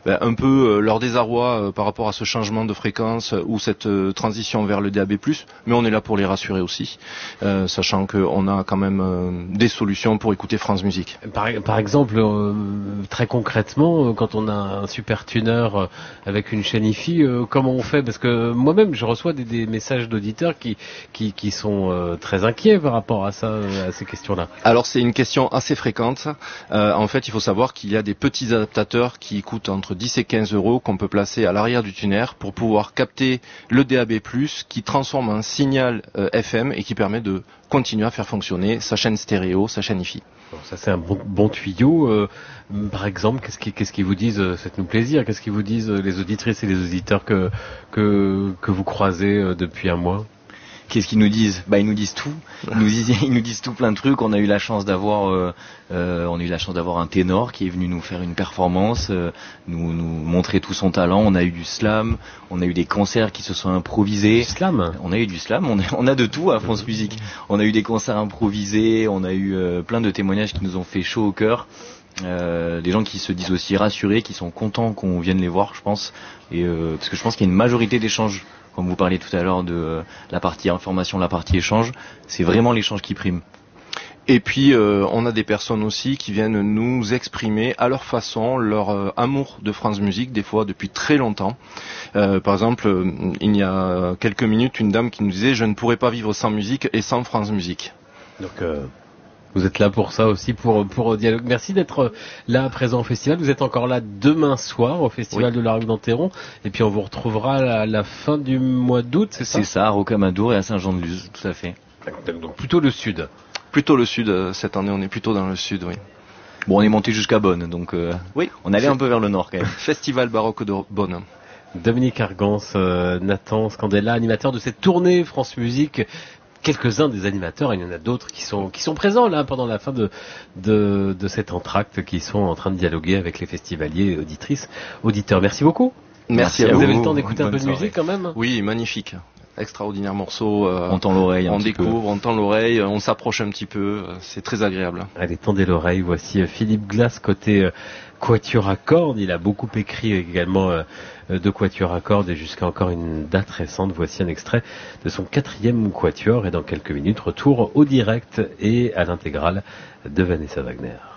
un peu leur désarroi par rapport à ce changement de fréquence ou cette transition vers le DAB+, mais on est là pour les rassurer aussi, sachant qu'on a quand même des solutions pour écouter France Musique. Par exemple, très concrètement, quand on a un super tuner avec une chaîne IFI, comment on fait? Parce que moi-même, je reçois des messages d'auditeurs qui sont très inquiets par rapport à ça, à ces questions-là. Alors c'est une question assez fréquente. En fait, il faut savoir qu'il y a des petits adaptateurs qui coûtent entre 10 et 15 euros qu'on peut placer à l'arrière du tuner pour pouvoir capter le DAB+, qui transforme un signal FM et qui permet de continuer à faire fonctionner sa chaîne stéréo, sa chaîne IFI. Bon, ça c'est un bon tuyau. Par exemple, qu'est-ce qu'ils vous disent? Faites-nous plaisir. Qu'est-ce qu'ils vous disent les auditrices et les auditeurs que vous croisez depuis un mois? Qu'est-ce qu'ils nous disent? Ils nous disent tout. Ils nous disent tout plein de trucs. On a eu la chance d'avoir un ténor qui est venu nous faire une performance, nous montrer tout son talent. On a eu du slam, on a eu des concerts qui se sont improvisés. Du slam. On a eu du slam. On a de tout à France Musique. On a eu des concerts improvisés. On a eu plein de témoignages qui nous ont fait chaud au cœur. Des gens qui se disent aussi rassurés, qui sont contents qu'on vienne les voir, je pense. Et parce que je pense qu'il y a une majorité d'échanges. Comme vous parliez tout à l'heure de la partie information, la partie échange, c'est vraiment l'échange qui prime. Et puis on a des personnes aussi qui viennent nous exprimer à leur façon leur amour de France Musique, des fois depuis très longtemps. Par exemple, il y a quelques minutes, une dame qui nous disait « Je ne pourrais pas vivre sans musique et sans France Musique ». Donc vous êtes là pour ça aussi, pour dialogue. Merci d'être là présent au festival. Vous êtes encore là demain soir au festival de la Roque d'Enterron. Et puis on vous retrouvera à la fin du mois d'août, c'est ça? C'est ça, à Rocamadour et à Saint-Jean-de-Luz, tout à fait. Donc plutôt le sud. Plutôt le sud, cette année on est plutôt dans le sud, oui. Bon, on est monté jusqu'à Bonn, donc oui, on allait un peu vers le nord quand même. Festival baroque de Bonn. Dominique Argance, Nathan Scandella, animateur de cette tournée France Musique. Quelques-uns des animateurs, il y en a d'autres qui sont présents là pendant la fin de cet entracte, qui sont en train de dialoguer avec les festivaliers, auditrices, auditeurs. Merci beaucoup. Merci à vous. Vous avez le temps d'écouter un peu de musique quand même? Oui, magnifique. Extraordinaire morceau. On tend l'oreille on découvre, on tend l'oreille, on s'approche un petit peu. C'est très agréable. Allez, tendez l'oreille. Voici Philippe Glass côté quatuor à cordes. Il a beaucoup écrit également de quatuor à cordes et jusqu'à encore une date récente. Voici un extrait de son 4e quatuor et dans quelques minutes, retour au direct et à l'intégrale de Vanessa Wagner.